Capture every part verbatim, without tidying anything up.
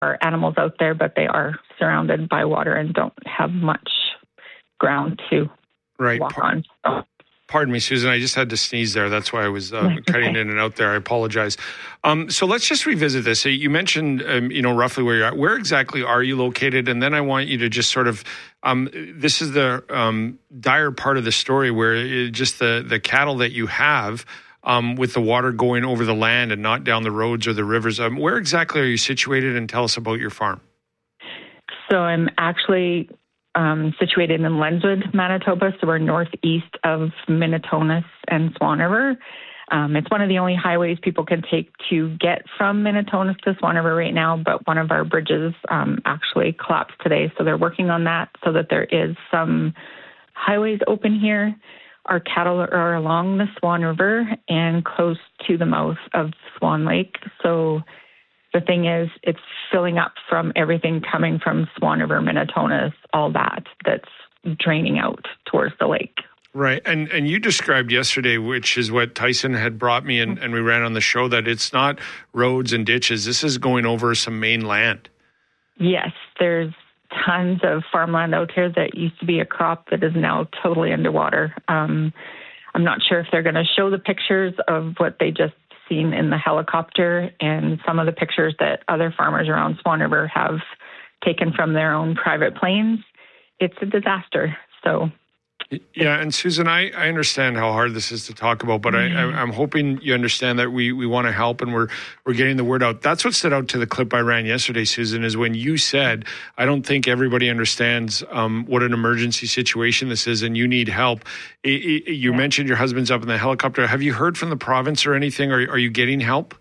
are animals out there, but they are surrounded by water and don't have much ground to right. walk Par- on. So. Pardon me, Susan. I just had to sneeze there. That's why I was uh, cutting in and out there. I apologize. Um, so let's just revisit this. You mentioned, um, you know, roughly where you're at. Where exactly are you located? And then I want you to just sort of, um, this is the um, dire part of the story where it, just the, the cattle that you have um, with the water going over the land and not down the roads or the rivers. Um, where exactly are you situated? And tell us about your farm. So I'm actually... Um, situated in Lenswood, Manitoba, so we're northeast of Minitonas and Swan River. Um, it's one of the only highways people can take to get from Minitonas to Swan River right now, but one of our bridges um, actually collapsed today, so they're working on that so that there is some highways open here. Our cattle are along the Swan River and close to the mouth of Swan Lake, so the thing is, it's filling up from everything coming from Swan River, Minitonas, all that, that's draining out towards the lake. Right. And and you described yesterday, which is what Tyson had brought me and, and we ran on the show, that it's not roads and ditches. This is going over some main land. Yes. There's tons of farmland out here that used to be a crop that is now totally underwater. Um, I'm not sure if they're going to show the pictures of what they just seen in the helicopter and some of the pictures that other farmers around Swan River have taken from their own private planes. It's a disaster. So, yeah, and Susan, I, I understand how hard this is to talk about, but mm-hmm. I, I, I'm hoping you understand that we, we want to help and we're we're getting the word out. That's what stood out to the clip I ran yesterday, Susan, is when you said, I don't think everybody understands um, what an emergency situation this is and you need help. It, it, you yeah. mentioned your husband's up in the helicopter. Have you heard from the province or anything? Are, are you getting help?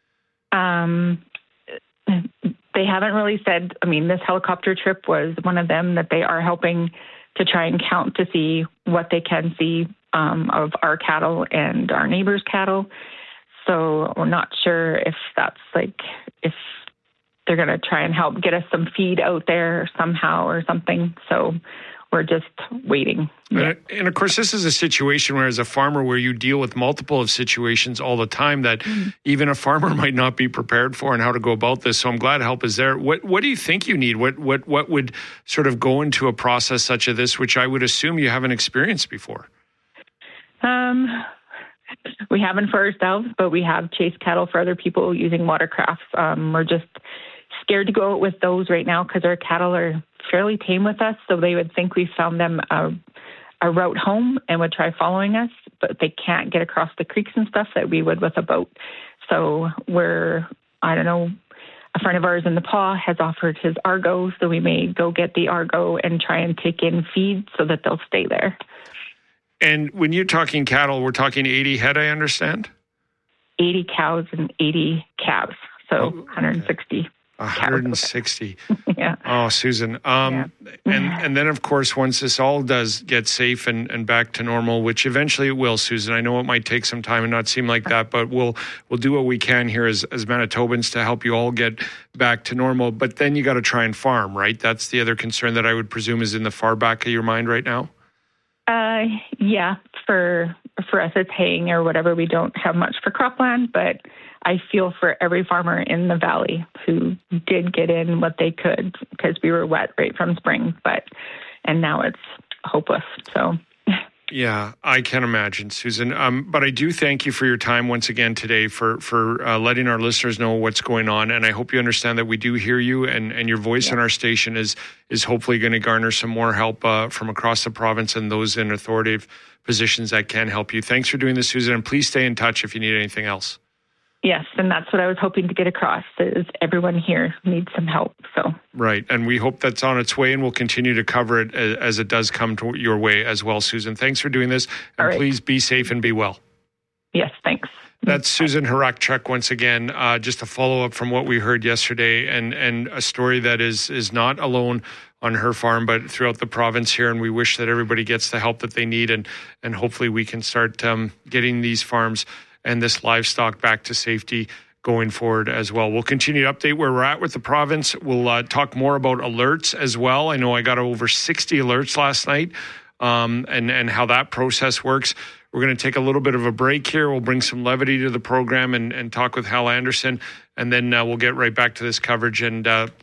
Um, they haven't really said. I mean, this helicopter trip was one of them that they are helping to try and count to see what they can see um, of our cattle and our neighbors' cattle. So we're not sure if that's like, if they're going to try and help get us some feed out there somehow or something. So we're just waiting. Yeah. And, and of course, this is a situation where as a farmer where you deal with multiple of situations all the time that mm-hmm. even a farmer might not be prepared for and how to go about this. So I'm glad help is there. What what do you think you need? What what what would sort of go into a process such as this, which I would assume you haven't experienced before? Um, we haven't for ourselves, but we have chased cattle for other people using watercrafts. Um, we're just scared to go out with those right now because our cattle are fairly tame with us, so they would think we found them a, a route home and would try following us, but they can't get across the creeks and stuff that we would with a boat. So we're, I don't know, a friend of ours in the Paw has offered his Argo, so we may go get the Argo and try and take in feed so that they'll stay there. And when you're talking cattle, we're talking eighty head, I understand? eighty cows and eighty calves, so oh, one hundred sixty. Okay. one hundred sixty. Yeah. Oh, Susan. Um, yeah. and, and then, of course, once this all does get safe and, and back to normal, which eventually it will, Susan, I know it might take some time and not seem like that, but we'll we'll do what we can here as, as Manitobans to help you all get back to normal. But then you got to try and farm, right? That's the other concern that I would presume is in the far back of your mind right now? Uh, yeah. For, for us, it's haying or whatever. We don't have much for cropland, but I feel for every farmer in the valley who did get in what they could because we were wet right from spring, but and now it's hopeless. So. Yeah, I can imagine, Susan. Um, but I do thank you for your time once again today for for uh, letting our listeners know what's going on. And I hope you understand that we do hear you and, and your voice yeah. on our station is is hopefully going to garner some more help uh, from across the province and those in authoritative positions that can help you. Thanks for doing this, Susan. And please stay in touch if you need anything else. Yes, and that's what I was hoping to get across, is everyone here needs some help. So Right, and we hope that's on its way, and we'll continue to cover it as, as it does come to your way as well, Susan. Thanks for doing this, and right. please be safe and be well. Yes, thanks. That's Susan Hrachuk once again, uh, just a follow-up from what we heard yesterday, and, and a story that is is not alone on her farm, but throughout the province here, and we wish that everybody gets the help that they need, and, and hopefully we can start um, getting these farms and this livestock back to safety going forward as well. We'll continue to update where we're at with the province. We'll uh, talk more about alerts as well. I know I got over sixty alerts last night um, and, and how that process works. We're going to take a little bit of a break here. We'll bring some levity to the program and, and talk with Hal Anderson, and then uh, we'll get right back to this coverage and uh,